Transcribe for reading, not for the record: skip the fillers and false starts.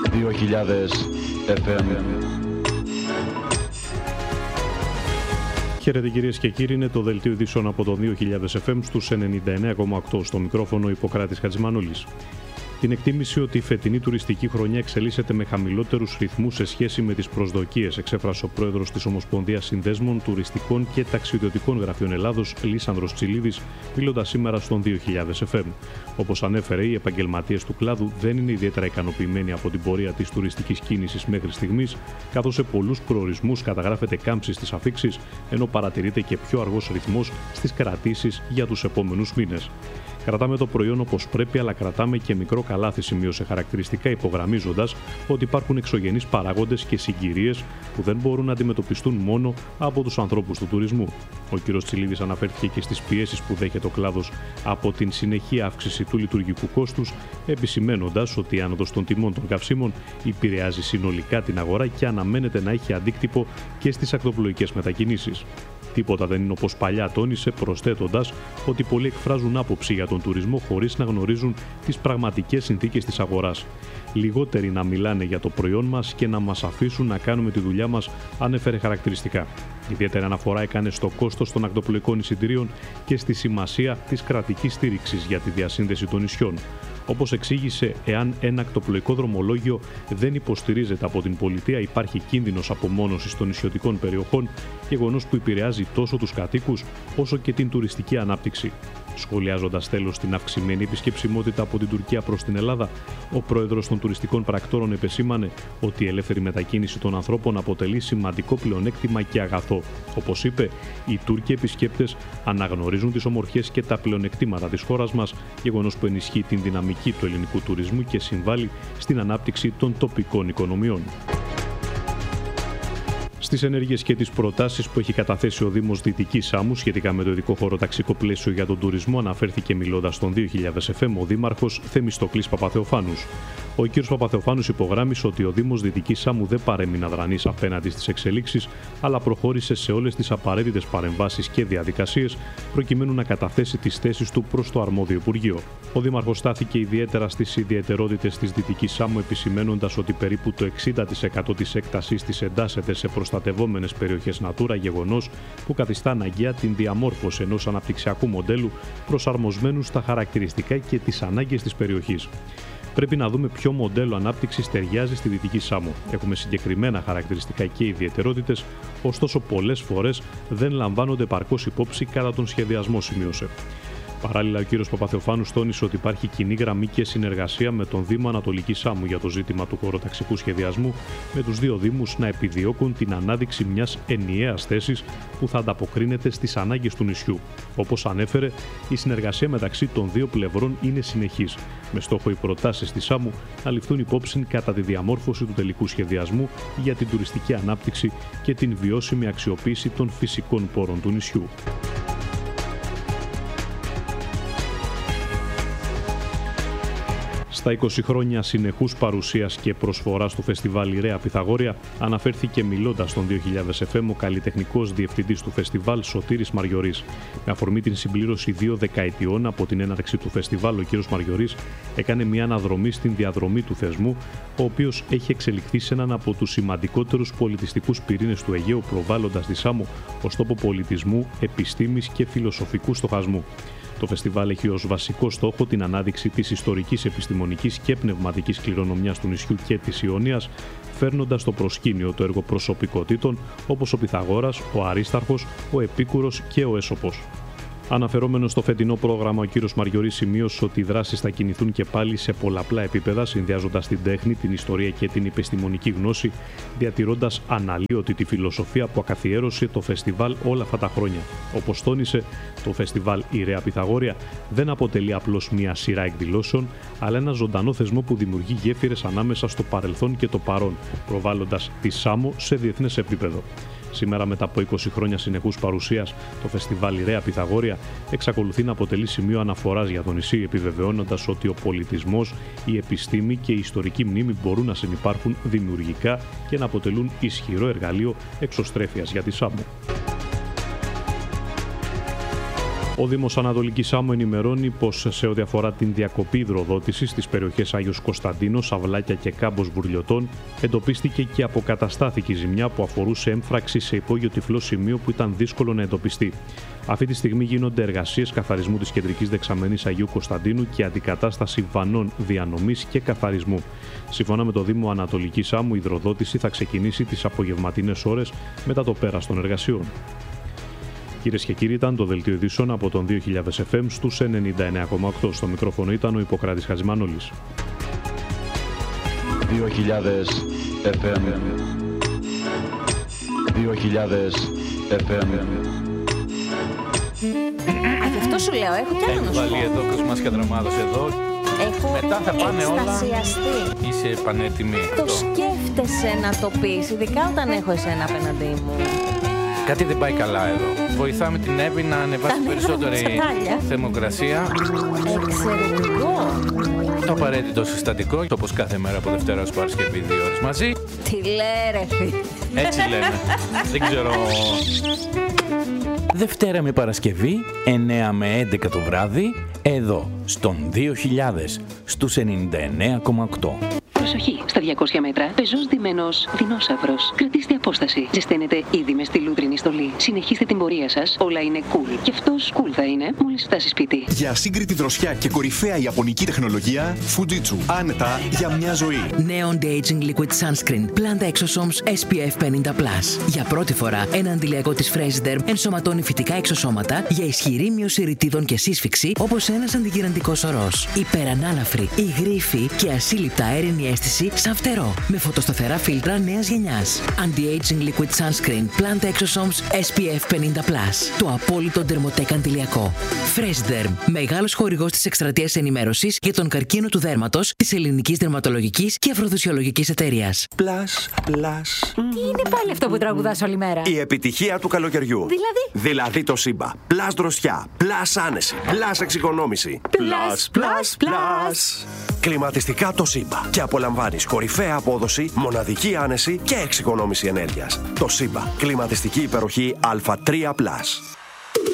2000 FM. Χαίρετε κυρίες και κύριοι, είναι το δελτίο ειδήσεων από το 2000 FM στους 99,8. Στο μικρόφωνο Ιπποκράτης Χατζημανόλης. Την εκτίμηση ότι η φετινή τουριστική χρονιά εξελίσσεται με χαμηλότερους ρυθμούς σε σχέση με τις προσδοκίες, εξέφρασε ο πρόεδρος της Ομοσπονδίας Συνδέσμων Τουριστικών και Ταξιδιωτικών Γραφείων Ελλάδος, Λίσανδρος Τσιλίδης, μιλώντας σήμερα στον 2000 FM. Όπως ανέφερε, οι επαγγελματίες του κλάδου δεν είναι ιδιαίτερα ικανοποιημένοι από την πορεία της τουριστικής κίνησης μέχρι στιγμής, καθώς σε πολλούς προορισμούς καταγράφεται κάμψη στις αφίξεις, ενώ παρατηρείται και πιο αργός ρυθμός στις κρατήσεις για τους επόμενους μήνες. Κρατάμε το προϊόν όπως πρέπει, αλλά κρατάμε και μικρό καλάθι, σημείωσε χαρακτηριστικά, υπογραμμίζοντας ότι υπάρχουν εξωγενείς παράγοντες και συγκυρίες που δεν μπορούν να αντιμετωπιστούν μόνο από τους ανθρώπους του τουρισμού. Ο κ. Τσιλίδης αναφέρθηκε και στις πιέσεις που δέχεται ο κλάδος από την συνεχή αύξηση του λειτουργικού κόστους, επισημαίνοντας ότι η άνοδος των τιμών των καυσίμων επηρεάζει συνολικά την αγορά και αναμένεται να έχει αντίκτυπο και στις ακτοπλοϊκές μετακινήσεις. Τίποτα δεν είναι όπως παλιά, τόνισε, προσθέτοντας ότι πολλοί εκφράζουν άποψη για τον τουρισμό χωρίς να γνωρίζουν τις πραγματικές συνθήκες της αγοράς. Λιγότεροι να μιλάνε για το προϊόν μας και να μας αφήσουν να κάνουμε τη δουλειά μας, ανέφερε χαρακτηριστικά. Ιδιαίτερη αναφορά έκανε στο κόστος των ακτοπλοϊκών εισιτηρίων και στη σημασία της κρατικής στήριξης για τη διασύνδεση των νησιών. Όπως εξήγησε, εάν ένα ακτοπλοϊκό δρομολόγιο δεν υποστηρίζεται από την πολιτεία, υπάρχει κίνδυνος απομόνωσης των νησιωτικών περιοχών, γεγονός που επηρεάζει τόσο τους κατοίκους όσο και την τουριστική ανάπτυξη. Σχολιάζοντας τέλος την αυξημένη επισκεψιμότητα από την Τουρκία προς την Ελλάδα, ο πρόεδρος των τουριστικών πρακτόρων επεσήμανε ότι η ελεύθερη μετακίνηση των ανθρώπων αποτελεί σημαντικό πλεονέκτημα και αγαθό. Όπως είπε, οι Τούρκοι επισκέπτες αναγνωρίζουν τις ομορφιές και τα πλεονεκτήματα της χώρας μας, γεγονός που ενισχύει την δυναμική του ελληνικού τουρισμού και συμβάλλει στην ανάπτυξη των τοπικών οικονομιών. Στις ενέργειες και τις προτάσεις που έχει καταθέσει ο Δήμος Δυτικής Σάμου σχετικά με το ειδικό χωροταξικό πλαίσιο για τον τουρισμό, αναφέρθηκε μιλώντας στον 2000 FM ο Δήμαρχος Θεμιστοκλής Παπαθεοφάνους. Ο κ. Παπαθεοφάνους υπογράμμισε ότι ο Δήμος Δυτικής Σάμου δεν παρέμεινε αδρανής απέναντι στις εξελίξεις, αλλά προχώρησε σε όλες τις απαραίτητες παρεμβάσεις και διαδικασίες προκειμένου να καταθέσει τις θέσεις του προς το αρμόδιο Υπουργείο. Ο Δήμαρχος στάθηκε ιδιαίτερα στις ιδιαιτερότητες της Δυτικής Σάμου, επισημαίνοντας ότι περίπου το 60% της έκτασης της εντάσσεται σε προστατευόμενες περιοχές Natura, γεγονός που καθιστά αναγκαία την διαμόρφωση ενός αναπτυξιακού μοντέλου προσαρμοσμένου στα χαρακτηριστικά και τις ανάγκες της περιοχής. Πρέπει να δούμε ποιο μοντέλο ανάπτυξης ταιριάζει στη Δυτική Σάμο. Έχουμε συγκεκριμένα χαρακτηριστικά και ιδιαιτερότητες, ωστόσο πολλές φορές δεν λαμβάνονται επαρκώς υπόψη κατά τον σχεδιασμό, σημείωσε. Παράλληλα, ο κ. Παπαθεοφάνους τόνισε ότι υπάρχει κοινή γραμμή και συνεργασία με τον Δήμο Ανατολικής Σάμου για το ζήτημα του χωροταξικού σχεδιασμού, με τους δύο Δήμους να επιδιώκουν την ανάδειξη μιας ενιαίας θέσης που θα ανταποκρίνεται στις ανάγκες του νησιού. Όπως ανέφερε, η συνεργασία μεταξύ των δύο πλευρών είναι συνεχής, με στόχο οι προτάσεις της Σάμου να ληφθούν υπόψη κατά τη διαμόρφωση του τελικού σχεδιασμού για την τουριστική ανάπτυξη και την βιώσιμη αξιοποίηση των φυσικών πόρων του νησιού. Στα 20 χρόνια συνεχούς παρουσίας και προσφοράς του φεστιβάλ Ιρέα Πυθαγόρια, αναφέρθηκε μιλώντας στον 2000 FM ο καλλιτεχνικός διευθυντής του φεστιβάλ Σωτήρης Μαριωρής. Με αφορμή την συμπλήρωση 2 δεκαετιών από την έναρξη του φεστιβάλ, ο κ. Μαριωρής έκανε μια αναδρομή στην διαδρομή του θεσμού, ο οποίος έχει εξελιχθεί σε έναν από τους σημαντικότερους πολιτιστικούς πυρήνες του Αιγαίου, προβάλλοντας τη Σάμο ως τόπο πολιτισμού, επιστήμης και φιλοσοφικού στοχασμού. Το φεστιβάλ έχει ως βασικό στόχο την ανάδειξη της ιστορικής, επιστημονικής και πνευματικής κληρονομιάς του νησιού και της Ιωνίας, φέρνοντας στο προσκήνιο το έργο προσωπικότητων όπως ο Πυθαγόρας, ο Αρίσταρχος, ο Επίκουρος και ο Έσωπος. Αναφερόμενος στο φετινό πρόγραμμα, ο κ. Μαριωρής σημείωσε ότι οι δράσεις θα κινηθούν και πάλι σε πολλαπλά επίπεδα, συνδυάζοντας την τέχνη, την ιστορία και την επιστημονική γνώση, διατηρώντας αναλύωτη τη φιλοσοφία που ακαθιέρωσε το φεστιβάλ όλα αυτά τα χρόνια. Όπως τόνισε, το φεστιβάλ Ιρέα Πυθαγόρια δεν αποτελεί απλώς μια σειρά εκδηλώσεων, αλλά ένα ζωντανό θεσμό που δημιουργεί γέφυρες ανάμεσα στο παρελθόν και το παρόν, προβάλλοντας τη Σάμο σε διεθνές επίπεδο. Σήμερα, μετά από 20 χρόνια συνεχούς παρουσίας, το φεστιβάλ Ιρέα Πυθαγόρια εξακολουθεί να αποτελεί σημείο αναφοράς για το νησί, επιβεβαιώνοντας ότι ο πολιτισμός, η επιστήμη και η ιστορική μνήμη μπορούν να συνυπάρχουν δημιουργικά και να αποτελούν ισχυρό εργαλείο εξωστρέφειας για τη Σάμο. Ο Δήμος Ανατολικής Σάμου ενημερώνει πως σε ό,τι αφορά την διακοπή υδροδότησης στις περιοχές Άγιος Κωνσταντίνος, Αυλάκια και Κάμπος Μπουρλιωτών, εντοπίστηκε και αποκαταστάθηκε η ζημιά που αφορούσε έμφραξη σε υπόγειο τυφλό σημείο που ήταν δύσκολο να εντοπιστεί. Αυτή τη στιγμή γίνονται εργασίες καθαρισμού της κεντρικής δεξαμενής Αγίου Κωνσταντίνου και αντικατάσταση βανών διανομής και καθαρισμού. Σύμφωνα με το Δήμο Ανατολικής Σάμου, η υδροδότηση θα ξεκινήσει τις απογευματινές ώρες μετά το πέρας των εργασιών. Κυρίες και κύριοι, ήταν το Δελτίο Ειδήσεων από τον 2000 FM στους 99,8. Στο μικρόφωνο ήταν ο Ιπποκράτης Χατζημανόλης. 2000 FM. 2000 FM. Γι' αυτό σου λέω, έχω κι άλλο να σου πω. Έχει βάλει εδώ Κοσμάς Κατραμάδος εδώ. Έχω μετά θα πάνε εκστασιαστεί. Όλα. Είσαι πανέτοιμη. Το σκέφτεσαι να το πεις, ειδικά όταν έχω εσένα απέναντί μου. Κάτι δεν πάει καλά εδώ. Βοηθάμε την Εύη να ανεβάσει περισσότερη θερμοκρασία. Εξαιρετικό. Το απαραίτητο συστατικό, όπως κάθε μέρα από Δευτέρα ως Παρασκευή 2 ώρες μαζί. Τι λέει ρε φίλε. Έτσι λένε. Δεν ξέρω. Δευτέρα με Παρασκευή, 9 με 11 το βράδυ, εδώ, στον 2000, στους 99,8. Προσοχή! Στα 200 μέτρα, πεζός ντυμένος δεινόσαυρος. Κρατήστε απόσταση. Ζεσταίνετε ήδη με στη λούτρινη στολή. Συνεχίστε την πορεία σας. Όλα είναι cool. Και αυτός cool θα είναι μόλις φτάσει σπίτι. Για σύγκριτη δροσιά και κορυφαία ιαπωνική τεχνολογία, Fujitsu. Άνετα για μια ζωή. Νέο Anti-Aging Liquid Sunscreen. Planta Exosomes SPF 50+. Για πρώτη φορά, ένα αντιλιακό της Freshderm ενσωματώνει φυτικά εξωσώματα για ισχυρή μείωση ρητίδων και σύσφυξη, όπως ένας αντιγυραντικός ορός. Υπερανάλαφρη, υγρήφη και ασύλληπτα αέρινη αίσθηση σαν φτερό. Με φωτοσταθερά φίλτρα νέας γενιάς. Anti-Aging Liquid Sunscreen Planta Exosomes SPF 50+. Το απόλυτο ντερμοτέκ αντιλιακό. Freshderm. Μεγάλος χορηγός της εκστρατείας ενημέρωσης για τον καρκίνο του δέρματος της Ελληνικής Δερματολογικής και Αφροδισιολογικής Εταιρείας. Plus. Τι είναι πάλι αυτό που τραγουδάς όλη μέρα? Η επιτυχία του καλοκαιριού. Δηλαδή το Σύμπα. Plus δροσιά. Plus άνεση. Plus εξοικονόμηση. Plus. Κλιματιστικά το Σύμπα. Και απολαμβάνεις κορυφαία απόδοση, μοναδική άνεση και εξοικονόμηση ενέργειας. Το Σύμπα. Κλιματιστική υπεροχή Α3+.